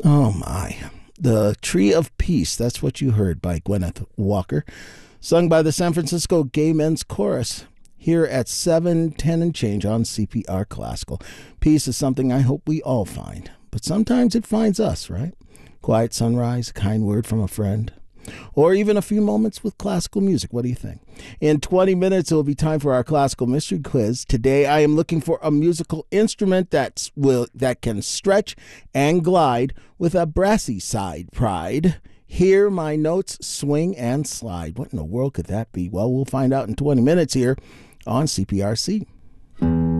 Oh my. The Tree of Peace, that's what you heard by Gwyneth Walker, sung by the San Francisco Gay Men's Chorus here at 7:10 and change on CPR Classical. Peace is something I hope we all find, but sometimes it finds us, right? Quiet sunrise, a kind word from a friend, or even a few moments with classical music. What do you think? In 20 minutes, it will be time for our classical mystery quiz. Today, I am looking for a musical instrument that can stretch and glide with a brassy side pride. Hear my notes swing and slide. What in the world could that be? Well, we'll find out in 20 minutes here on CPRC.